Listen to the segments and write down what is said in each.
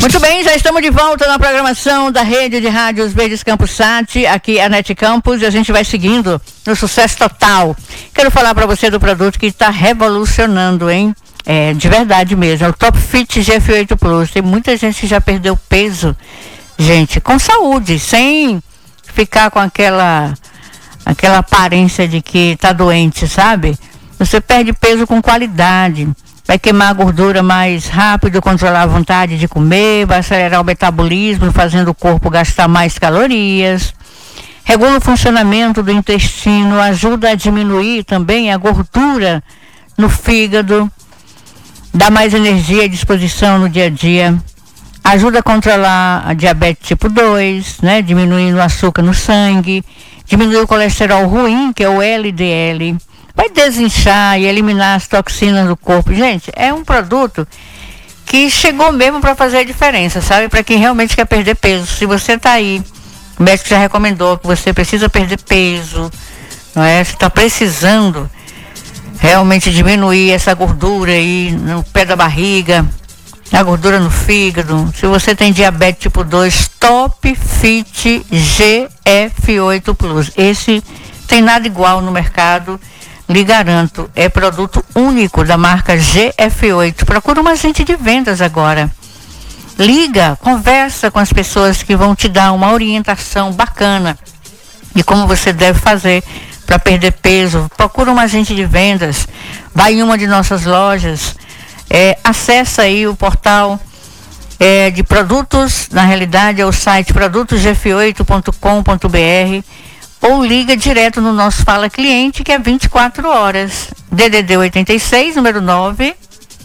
Muito bem, já estamos de volta na programação da rede de rádios Verdes Campus Sat, aqui a Net Campus, e a gente vai seguindo no sucesso total. Quero falar para você do produto que está revolucionando, hein? De verdade mesmo, é o Top Fit GF8 Plus. Tem muita gente que já perdeu peso, gente, com saúde, sem ficar com aquela aparência de que está doente, sabe? Você perde peso com qualidade. Vai queimar a gordura mais rápido, controlar a vontade de comer, vai acelerar o metabolismo, fazendo o corpo gastar mais calorias. Regula o funcionamento do intestino, ajuda a diminuir também a gordura no fígado, dá mais energia e disposição no dia a dia. Ajuda a controlar a diabetes tipo 2, né? Diminuindo o açúcar no sangue, diminui o colesterol ruim, que é o LDL. Vai desinchar e eliminar as toxinas do corpo. Gente, é um produto que chegou mesmo para fazer a diferença, sabe? Para quem realmente quer perder peso. Se você tá aí, o médico já recomendou que você precisa perder peso, não é? Você está precisando realmente diminuir essa gordura aí no pé da barriga, a gordura no fígado. Se você tem diabetes tipo 2, Top Fit GF8 Plus. Esse tem nada igual no mercado. Lhe garanto, é produto único da marca GF8. Procura um agente de vendas agora. Liga, conversa com as pessoas que vão te dar uma orientação bacana de como você deve fazer para perder peso. Procura um agente de vendas, vai em uma de nossas lojas, acessa aí o portal de produtos, na realidade é o site produtosgf8.com.br, ou liga direto no nosso Fala Cliente, que é 24 horas. DDD 86, número 9,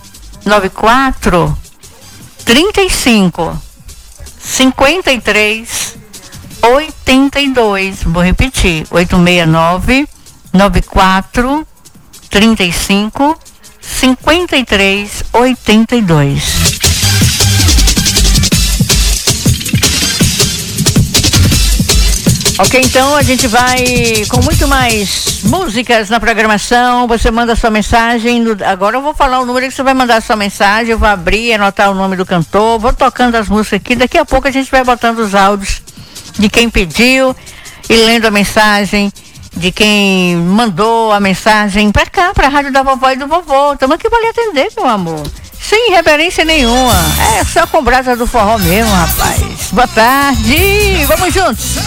94 35 53 82. Vou repetir: 869 94 35 53 82. Ok, então a gente vai com muito mais músicas na programação. Você manda sua mensagem. Agora eu vou falar o número que você vai mandar sua mensagem. Eu vou abrir, anotar o nome do cantor. Vou tocando as músicas aqui. Daqui a pouco a gente vai botando os áudios de quem pediu e lendo a mensagem de quem mandou a mensagem pra cá, pra Rádio da Vovó e do Vovô. Estamos aqui pra lhe atender, meu amor. Sem reverência nenhuma. É só com brasa do forró mesmo, rapaz. Boa tarde. Vamos juntos.